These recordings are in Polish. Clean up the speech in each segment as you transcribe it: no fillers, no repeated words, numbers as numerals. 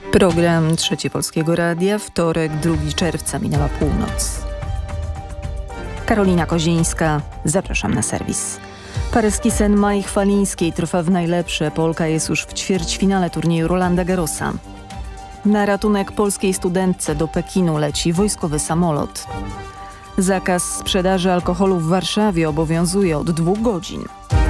Program Trzeci Polskiego Radia, wtorek, 2 czerwca, minęła północ. Karolina Kozińska, zapraszam na serwis. Paryski sen Mai Chwalińskiej trwa w najlepsze. Polka jest już w ćwierćfinale turnieju Rolanda Garrosa. Na ratunek polskiej studentce do Pekinu leci wojskowy samolot. Zakaz sprzedaży alkoholu w Warszawie obowiązuje od 2 godzin.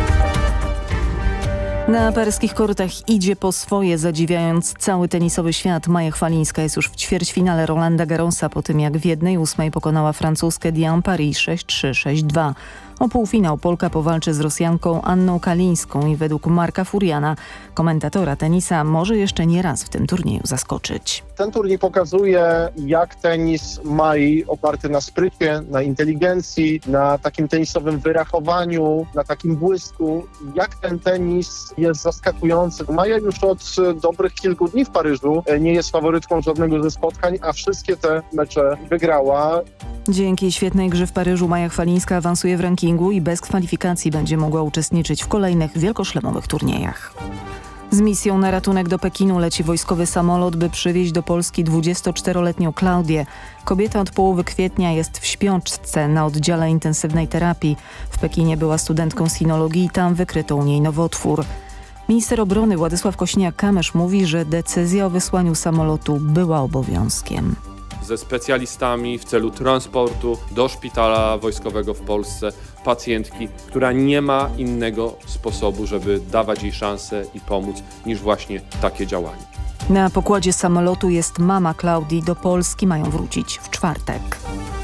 Na paryskich kortach idzie po swoje, zadziwiając cały tenisowy świat. Maja Chwalińska jest już w ćwierćfinale Rolanda Garrosa po tym, jak w 1/8 pokonała francuskę Diane Paris 6-3, 6-2. O półfinał Polka powalczy z Rosjanką Anną Kalińską i według Marka Furiana, komentatora tenisa, może jeszcze nie raz w tym turnieju zaskoczyć. Ten turniej pokazuje, jak tenis Mai oparty na sprycie, na inteligencji, na takim tenisowym wyrachowaniu, na takim błysku, jak ten tenis jest zaskakujący. Maja już od dobrych kilku dni w Paryżu nie jest faworytką żadnego ze spotkań, a wszystkie te mecze wygrała. Dzięki świetnej grze w Paryżu Maja Chwalińska awansuje w rankingu i bez kwalifikacji będzie mogła uczestniczyć w kolejnych wielkoszlemowych turniejach. Z misją na ratunek do Pekinu leci wojskowy samolot, by przywieźć do Polski 24-letnią Klaudię. Kobieta od połowy kwietnia jest w śpiączce na oddziale intensywnej terapii. W Pekinie była studentką sinologii i tam wykryto u niej nowotwór. Minister obrony Władysław Kosiniak-Kamysz mówi, że decyzja o wysłaniu samolotu była obowiązkiem. Ze specjalistami w celu transportu do szpitala wojskowego w Polsce pacjentki, która nie ma innego sposobu, żeby dawać jej szansę i pomóc, niż właśnie takie działanie. Na pokładzie samolotu jest mama Klaudii. Do Polski mają wrócić w czwartek.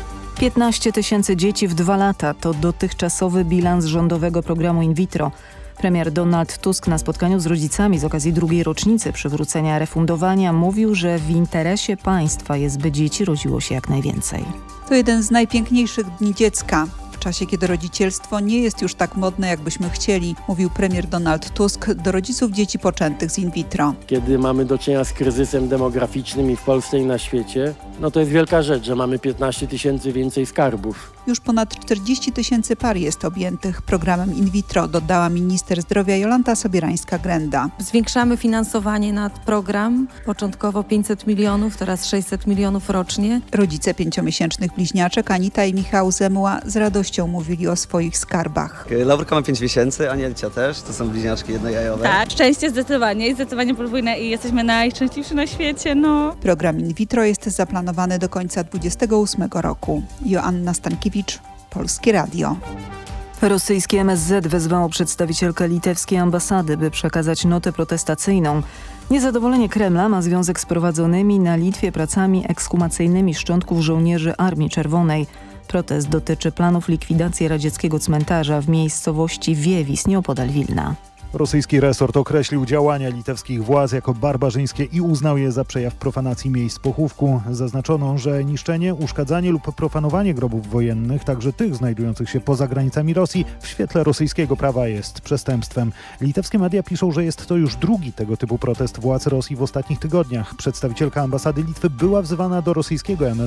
15 000 dzieci w 2 lata to dotychczasowy bilans rządowego programu in vitro. Premier Donald Tusk na spotkaniu z rodzicami z okazji 2. rocznicy przywrócenia refundowania mówił, że w interesie państwa jest, by dzieci rodziło się jak najwięcej. To jeden z najpiękniejszych dni dziecka. W czasie, kiedy rodzicielstwo nie jest już tak modne, jakbyśmy chcieli, mówił premier Donald Tusk do rodziców dzieci poczętych z in vitro. Kiedy mamy do czynienia z kryzysem demograficznym i w Polsce i na świecie, no to jest wielka rzecz, że mamy 15 000 więcej skarbów. Już ponad 40 000 par jest objętych programem in vitro, dodała minister zdrowia Jolanta Sobierańska-Grenda. Zwiększamy finansowanie na program, początkowo 500 milionów, teraz 600 milionów rocznie. Rodzice 5-miesięcznych bliźniaczek Anita i Michał Zemuła z radością mówili o swoich skarbach. Laurka ma 5 miesięcy, Anielcia też, to są bliźniaczki jednojajowe. Tak, szczęście zdecydowanie podwójne i jesteśmy najszczęśliwsi na świecie, no. Program in vitro jest zaplanowany do końca 2028 roku. Joanna Stankiewicz, Polskie Radio. Rosyjskie MSZ wezwało przedstawicielkę litewskiej ambasady, by przekazać notę protestacyjną. Niezadowolenie Kremla ma związek z prowadzonymi na Litwie pracami ekshumacyjnymi szczątków żołnierzy Armii Czerwonej. Protest dotyczy planów likwidacji radzieckiego cmentarza w miejscowości Wiewis nieopodal Wilna. Rosyjski resort określił działania litewskich władz jako barbarzyńskie i uznał je za przejaw profanacji miejsc pochówku. Zaznaczono, że niszczenie, uszkadzanie lub profanowanie grobów wojennych, także tych znajdujących się poza granicami Rosji, w świetle rosyjskiego prawa jest przestępstwem. Litewskie media piszą, że jest to już 2. tego typu protest władz Rosji w ostatnich tygodniach. Przedstawicielka ambasady Litwy była wzywana do rosyjskiego MSZ